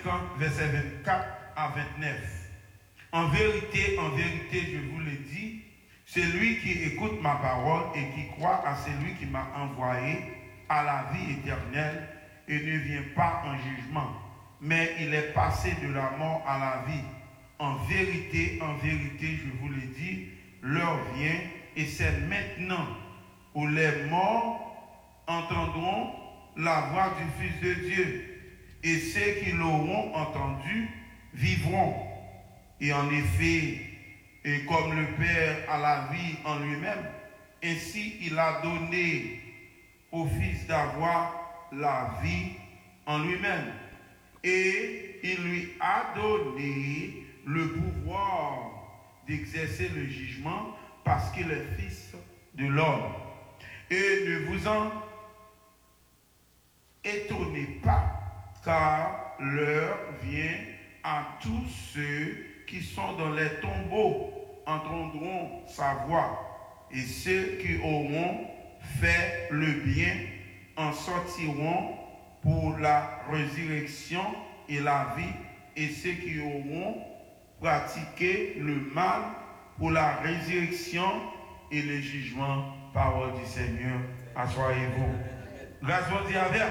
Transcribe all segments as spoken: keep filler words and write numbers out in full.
cinquante, versets vingt-quatre à vingt-neuf. En vérité, en vérité, je vous le dis, celui qui écoute ma parole et qui croit à celui qui m'a envoyé a la vie éternelle et ne vient pas en jugement, mais il est passé de la mort à la vie. En vérité, en vérité, je vous le dis, l'heure vient et c'est maintenant où les morts entendront la voix du Fils de Dieu et ceux qui l'auront entendu vivront. Et en effet, et comme le Père a la vie en lui-même, ainsi il a donné au Fils d'avoir la vie en lui-même. Et il lui a donné le pouvoir d'exercer le jugement parce qu'il est Fils de l'homme. Et ne vous en étonnez pas, car l'heure vient à tous ceux qui sont dans les tombeaux entendront sa voix, et ceux qui auront fait le bien en sortiront pour la résurrection et la vie, et ceux qui auront pratiqué le mal pour la résurrection et le jugement. Parole du Seigneur. Assoyez-vous. Grâce à Dieu avec.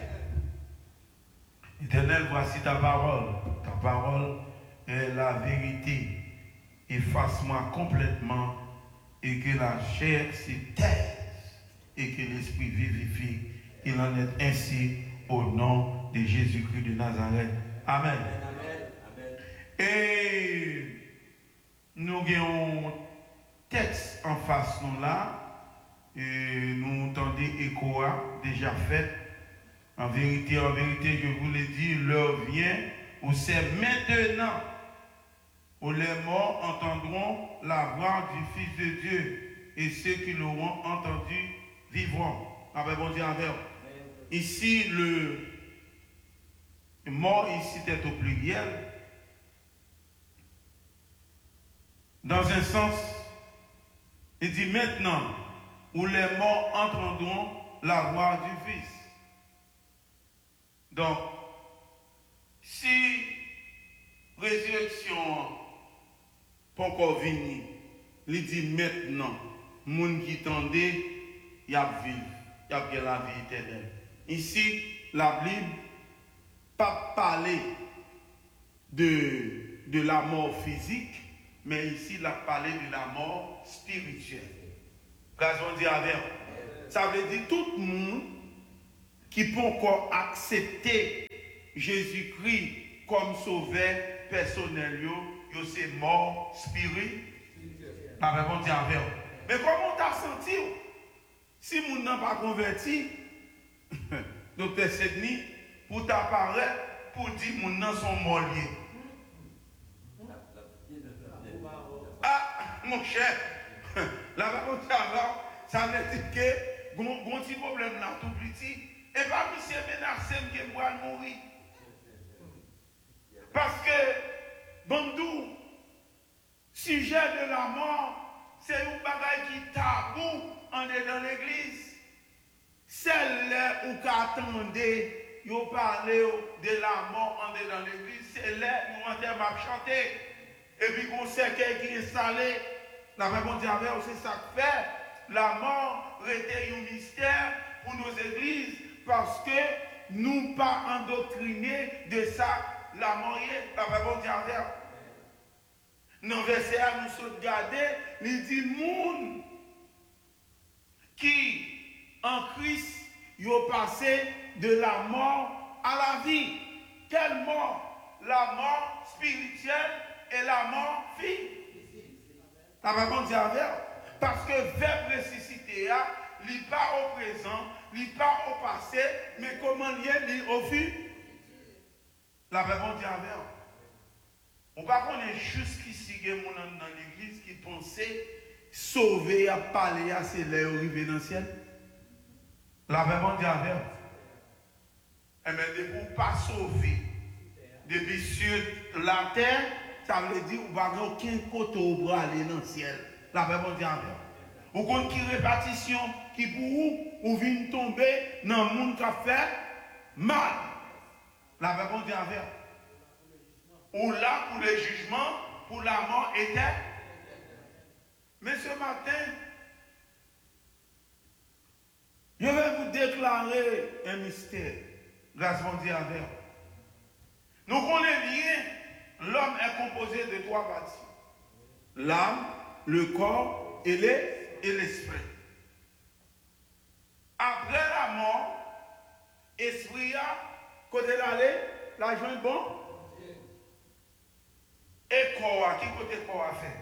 Éternel, voici ta parole. Ta parole est la vérité. Efface-moi complètement et que la chair se taise et que l'esprit vivifie. Il en est ainsi au nom de Jésus-Christ de Nazareth. Amen. Amen. Et nous avons un texte en face nous là. Et nous entendons écho déjà fait. En vérité, en vérité, je vous l'ai dit, l'heure vient où c'est maintenant où les morts entendront la voix du Fils de Dieu et ceux qui l'auront entendu vivront. Avec bon Dieu avec. Ici, le mort ici est au pluriel. Dans un sens, il dit maintenant où les morts entendront la voix du Fils. Donc, si résurrection pas encore venue, il dit maintenant, monde qui tendait, il y a vivre, il y a bien la vie éternelle. Ici, la Bible pas parler de, de la mort physique, mais ici, il a parlé de la mort spirituelle. Grâce à Dieu avec. Ça veut dire tout le monde qui peut encore accepter Jésus-Christ comme sauveur personnel, yo c'est mort spirituel. Avec Dieu avec. Mais comment t'as senti? Si mon n'a pas converti, docteur Sedni, pour t'apparaître, pour dire mon nom sont morts liés. Ah, mon cher, la parole avant, ça veut dire que mon petit problème là, tout petit, et pas monsieur menacé que moi mourir. Parce que, Bandou, sujet de la mort, c'est un bagage qui tabou en est dans l'église. Celle-là où qu'attendez, vous parlez de la mort en est dans l'église, c'est là où on a chanter. Et puis qu'on sait qui est installé, la réponse avec c'est ça que fait. La mort était un mystère pour nos églises parce que nous pas endoctrinés de ça. La mort est, la réponse avec. Dans le verset, nous sommes regardés, il dit, moun qui en Christ, ils ont passé de la mort à la vie. Quelle mort? La mort spirituelle et la mort physique. La réponse avec. Parce que verbe ressuscité, il n'est pas au présent, il n'est pas au passé, mais comment il est au futur. La réponse avec. On ne va pas jusqu'ici il y a des gens dans l'église qui pensaient sauver à parler à ces lèvres arriver dans le ciel. La réponse avec. Et bien, de ne pas sauver depuis sur la terre, ça veut dire qu'on va aucun côté pour aller dans le ciel. La réponse avec. Vous comprenez qui répartition qui pour vous, ou vient tomber dans le monde qui a fait mal. La réponse avec. ou là pour le jugement, pour la mort éternelle. Mais ce matin, je vais vous déclarer un mystère. Grâce à Dieu avec. Nous connaissons bien, l'homme est composé de trois parties. L'âme, le corps et l'esprit. Après la mort, l'esprit a, côté d'aller, la joint bon. Et corps, qui côté corps a fait?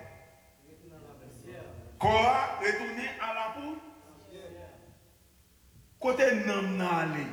Corps retourné à la poule. Côté nam n'allé.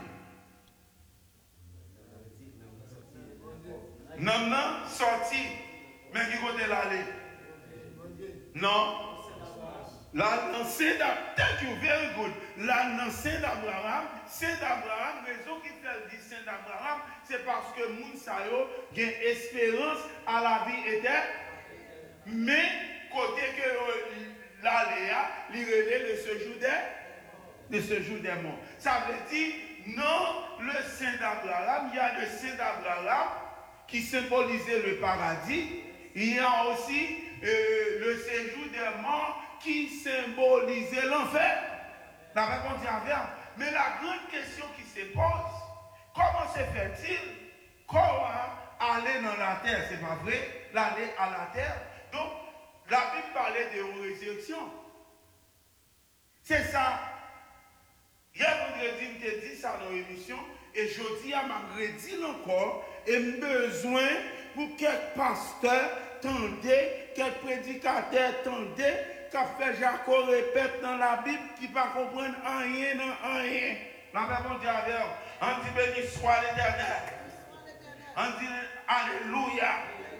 Nam nan sorti. Mais qui côté l'aller? Non. Là, dans Saint d'Abraham, thank you, very good. Là, dans Saint d'Abraham, Saint d'Abraham, raison qui fait dire Saint d'Abraham, c'est parce que Mounsayo a une espérance à la vie éternelle. Mais, côté que l'aléa, il relève le séjour des, le séjour des morts. Ça veut dire, non, le Saint d'Abraham, il y a le Saint d'Abraham qui symbolisait le paradis. Il y a aussi euh, le séjour des morts qui symbolisait l'enfer. La réponse est avère. Mais la grande question qui se pose, comment se fait-il qu'on aller dans la terre? C'est pas vrai, l'aller à la terre. Donc, la Bible parlait de résurrection. C'est ça. Hier, vendredi, je t'ai dit ça dans l'émission, et je dis à ma redit encore, et besoin pour quelques pasteurs tendez, quelques prédicateurs tendez, qu'a fait Jacob répète dans la Bible qui ne va comprendre rien dans rien. La Bible dit avec on dit béni soit l'Éternel. On dit Alléluia.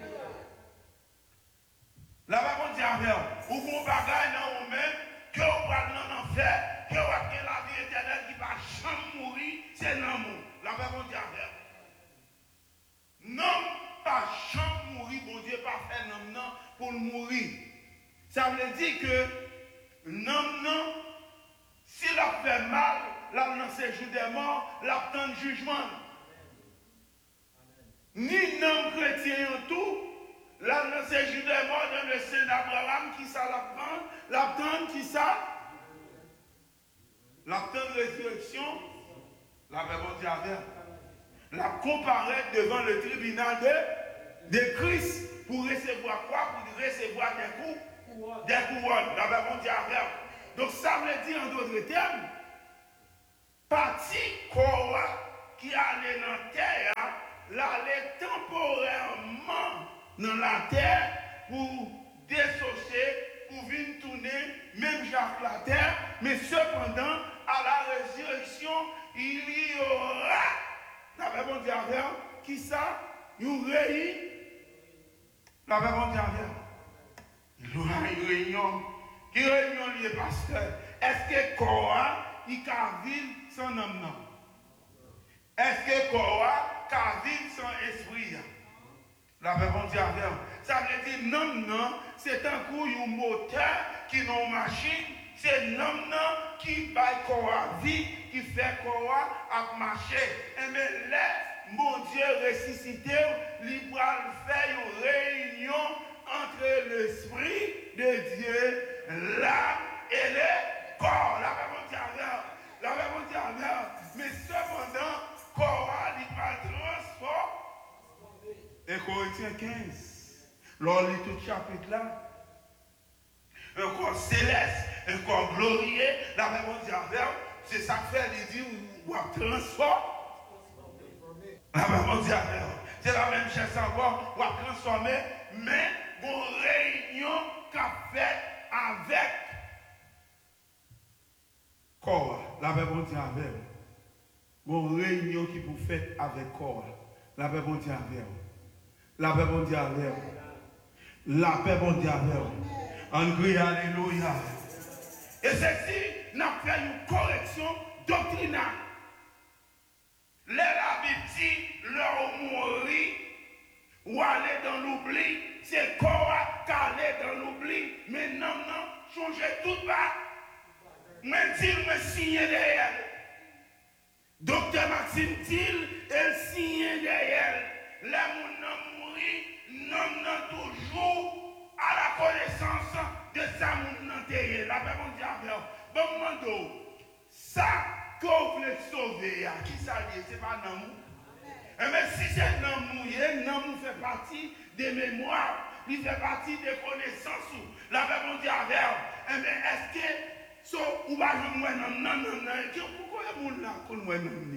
La Bible dit avec ou qu'on bagaille dans vous-même, que vous parlez dans l'enfer, que vous avez la vie éternelle qui va jamais mourir, c'est l'amour. La Bible dit avec non, pas jamais mourir, bon Dieu, pas faire non, non, pour mourir. Ça veut dire que, non, non, s'il a fait mal, là, dans ce jour des morts, là, dans le jugement. Ni non chrétien en tout, là, dans ce jour des morts, dans le sein d'Abraham, qui ça l'apprend, l'apprend, qui ça? L'apprend de résurrection, la réponse avec. La comparaître devant le tribunal de, de Christ pour recevoir quoi? Pour recevoir des coups. Des couronnes, la Bible dit avec. Donc ça veut dire en d'autres termes, partie corps qui allait dans la terre, l'allait temporairement dans la terre pour dissocier, pour venir tourner, même Jacques la terre, mais cependant, à la résurrection, il y aura, la Bible dit avec, qui ça? Une réunion. La Bible dit avec. Il y aura une réunion. Qui réunion les pasteurs? Est-ce que Korah, il a vivre sans homme? Non. Est-ce que Korah, il a vivre sans esprit? La réponse est avec. Ça veut dire non, non, c'est un coup, un moteur qui n'a pas machine. C'est non, non, qui baille Korah vie, qui fait Korah à marcher. Et bien là, mon Dieu ressuscité, il va faire une réunion entre l'esprit de Dieu, l'âme et le corps. La réponse est avec. La réponse est avec. Mais cependant, Korah, il va transformer. Et Corinthiens quinze, lors de tout chapitre là, un corps céleste, un corps glorieux, la réponse est avec. C'est ça que fait, il dit, ou transformer. La réponse est avec. C'est la même chose encore, ou transformer, mais une réunion qu'a fait avec Korah. La réponse est avec. Une réunion qui vous fait avec Korah. La réponse est avec. La réponse est avec. La réponse est avec. On crie Alléluia. Et ceci n'a fait une correction doctrinale. Les Bible dit, leur mourir ou aller dans l'oubli, c'est Korah qui allait dans l'oubli. Mais non, non, changez tout bas. Mais il me signe derrière. Docteur Maxime Thiel, elle signe derrière. Les gens mourir, est sauvé, qui ça dit? Ce n'est pas dans nous. Et bien, si c'est dans nous, dans nous fait partie des mémoires, il fait partie des connaissances. La Bible dit avec, et bien, est-ce que, so, ou pas nous, non, non, non, non, pourquoi est-ce que là, qu'on nous, non,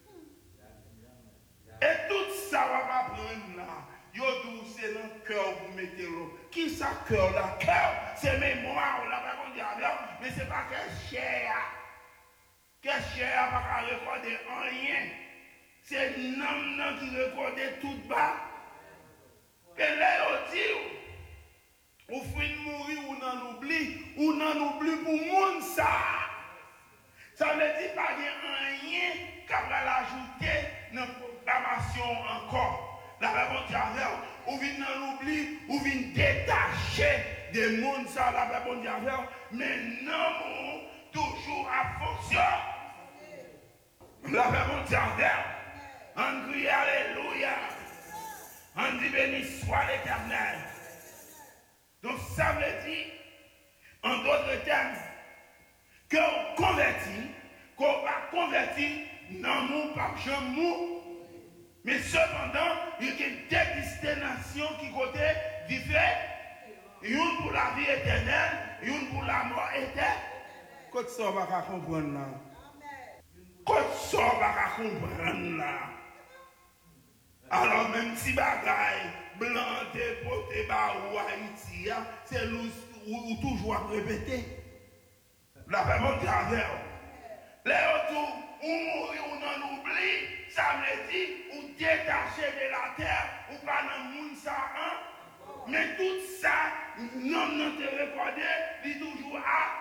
et tout ça, on va prendre là. Yo dou c'est dans le cœur vous mettez l'eau. Qui ça cœur là? Cœur, c'est mémoire, la Bible dit avec, mais ce n'est pas que chair. Que chair n'a pas recorder rien. C'est l'homme qui recorde tout bas. Que là, on dit, ou fin mourir, ou n'en oublie, ou n'en oublie pour le monde ça. Ça ne dit pas qu'il y a rien qu'à l'ajouter dans la programmation encore. La Bible dit avec, ou vient n'en oublie, ou vient détacher des mondes ça, la Bible dit avec, mais non, toujours à fonction. La Bible dit avec. On crie Alléluia. On dit béni soit l'Éternel. Donc ça veut dire, en d'autres termes, qu'on convertit, qu'on va convertir dans nous, pas jamais nous. Mais cependant, il y a des destinations qui côté différentes. Une pour la vie éternelle, une pour la mort éternelle. Quand ça va comprendre là. Quand ça va comprendre là. Alors même si bagaille blanc déporté par Haïti, c'est nous toujours à répéter. La Bible dit avec. Les retours, on mourit, on en oublie, ça veut dire, on détaché de la terre, ou pas dans le monde ça, hein? Mais tout ça, non, non, te recordé, il toujours à.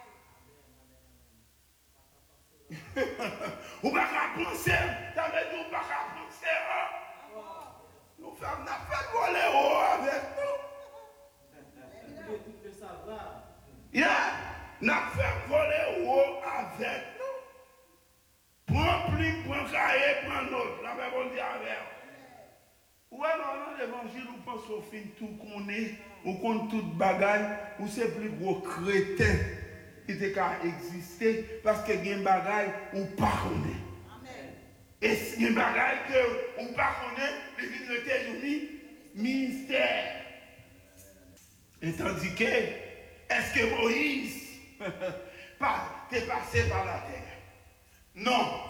Ou pas qu'à penser, ça veut dire, ou pas qu'à penser, hein? Nous femmes n'a fait voler haut avec nous. Yeah, n'a fait voler haut avec nous. Prends plume, prends cahier, prends note. La Bible dit avec. Ou alors dans l'évangile, on pense au fin tout qu'on est, on compte toute bagaille, ou c'est plus gros crétin qui te qu'à exister parce que il y a une bagaille ou pas connaît. Et il y a une bagaille que ou pas connaît, les vies de ministère. Et tandis que, est-ce que Moïse t'est passé par la terre? Non.